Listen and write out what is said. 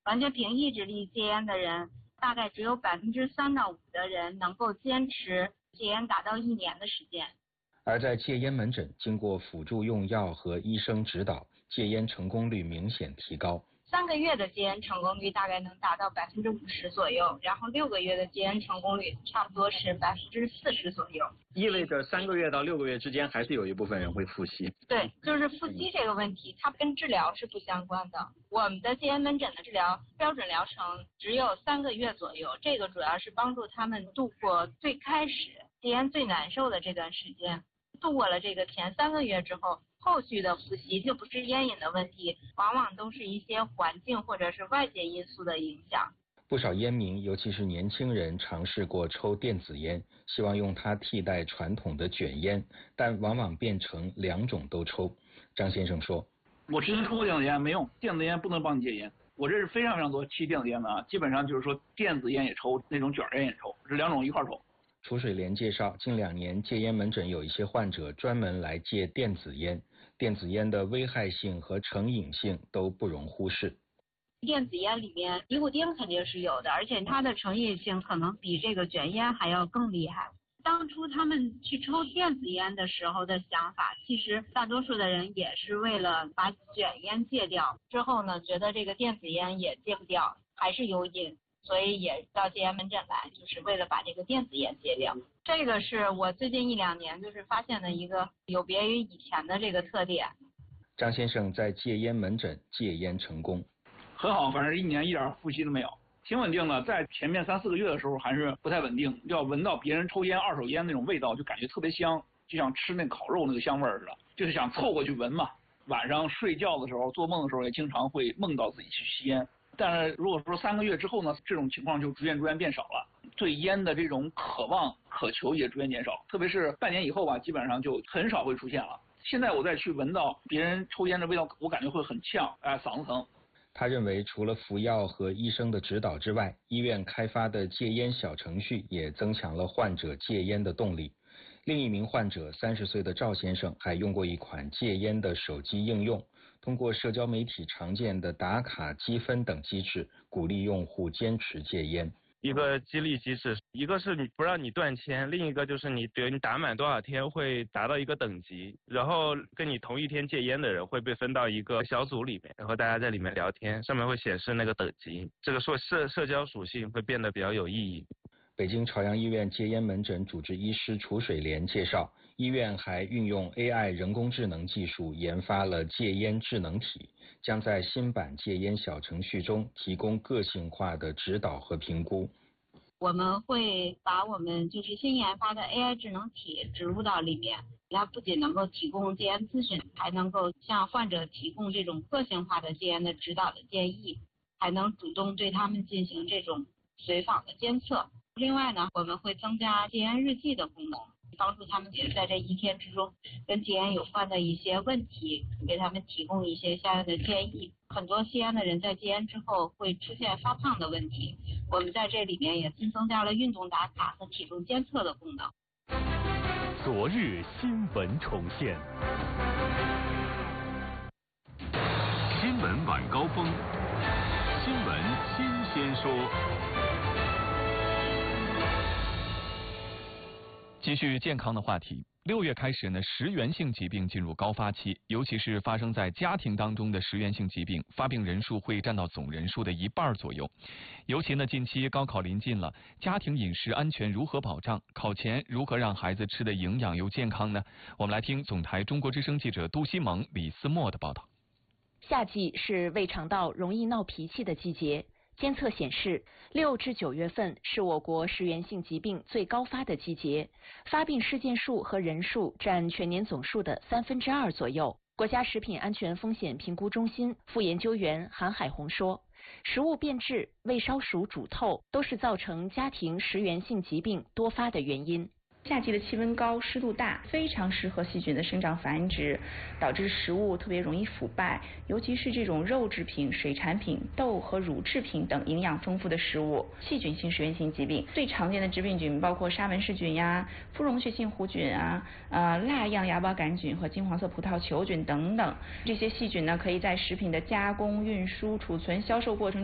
完全凭意志力戒烟的人，大概只有3%到5%的人能够坚持戒烟达到1年的时间。 而在戒烟门诊，经过辅助用药和医生指导，戒烟成功率明显提高。 3个月的戒烟成功率大概能达到50%左右，然后6个月的戒烟成功率差不多是40%左右。 意味着3个月到6个月之间，还是有一部分人会复吸。 对，就是复吸这个问题，它跟治疗是不相关的。我们的戒烟门诊的治疗标准疗程只有3个月左右，这个主要是帮助他们度过最开始戒烟最难受的这段时间。度过了这个前3个月之后，后续的复吸就不是烟瘾的问题，往往都是一些环境或者是外界因素的影响。 不少烟民，尤其是年轻人，尝试过抽电子烟，希望用它替代传统的卷烟，但往往变成2种都抽。张先生说：“ 我之前抽过电子烟，没用，电子烟不能帮你戒烟。我这是非常多吸电子烟的啊，基本上就是说电子烟也抽，那种卷烟也抽，这2种一块抽。” 楚水莲介绍，近2年戒烟门诊有一些患者专门来戒电子烟，电子烟的危害性和成瘾性都不容忽视。 电子烟里面尼古丁肯定是有的，而且它的成瘾性可能比这个卷烟还要更厉害。当初他们去抽电子烟的时候的想法，其实大多数的人也是为了把卷烟戒掉，之后呢觉得这个电子烟也戒不掉，还是有瘾，所以也到戒烟门诊来，就是为了把这个电子烟戒掉。这个是我最近1-2年就是发现的一个有别于以前的这个特点。 张先生在戒烟门诊戒烟成功， 很好，反正1年一点复吸都没有，挺稳定的。在前面3-4个月的时候还是不太稳定，要闻到别人抽烟二手烟那种味道，就感觉特别香，就像吃那烤肉那个香味似的，就是想凑过去闻嘛。晚上睡觉的时候、做梦的时候也经常会梦到自己去吸烟。但是如果说3个月之后呢，这种情况就逐渐变少了，对烟的这种渴望、渴求也逐渐减少，特别是半年以后吧，基本上就很少会出现了。现在我再去闻到别人抽烟的味道，我感觉会很呛，嗓子疼。 他认为，除了服药和医生的指导之外，医院开发的戒烟小程序也增强了患者戒烟的动力。另一名患者30岁的赵先生还用过一款戒烟的手机应用，通过社交媒体常见的打卡积分等机制，鼓励用户坚持戒烟。 一个激励机制，一个是你不让你断签，另一个就是你比如你打满多少天会达到一个等级，然后跟你同一天戒烟的人会被分到一个小组里面，然后大家在里面聊天，上面会显示那个等级，这个说社交属性会变得比较有意义。 北京朝阳医院戒烟门诊主治医师楚水莲介绍，医院还运用 AI 人工智能技术研发了戒烟智能体，将在新版戒烟小程序中提供个性化的指导和评估。 我们会把我们就是新研发的 AI 智能体植入到里面，它不仅能够提供戒烟咨询，还能够向患者提供这种个性化的戒烟的指导的建议，还能主动对他们进行这种随访的监测。另外呢，我们会增加戒烟日记的功能，帮助他们在这1天之中跟戒烟有关的一些问题，给他们提供一些相应的建议。很多吸烟的人在戒烟之后会出现发胖的问题，我们在这里面也新增加了运动打卡和体重监测的功能。 昨日新闻重现，新闻晚高峰，新闻新鲜说。继续健康的话题，6月开始呢，食源性疾病进入高发期，尤其是发生在家庭当中的食源性疾病，发病人数会占到总人数的1半左右。尤其呢，近期高考临近了，家庭饮食安全如何保障？考前如何让孩子吃的营养又健康呢？我们来听总台中国之声记者杜西蒙、李思墨的报道。 夏季是胃肠道容易闹脾气的季节。监测显示，6至9月份是我国食源性疾病最高发的季节，发病事件数和人数占全年总数的2/3左右。国家食品安全风险评估中心副研究员韩海红说，食物变质、未烧熟煮透都是造成家庭食源性疾病多发的原因。 夏季的气温高、湿度大，非常适合细菌的生长繁殖，导致食物特别容易腐败，尤其是这种肉制品、水产品、豆和乳制品等营养丰富的食物。细菌性食源性疾病最常见的致病菌包括沙门氏菌呀、肤溶血性弧菌啊、蜡样芽孢杆菌和金黄色葡萄球菌等等。这些细菌呢，可以在食品的加工、运输、储存、销售过程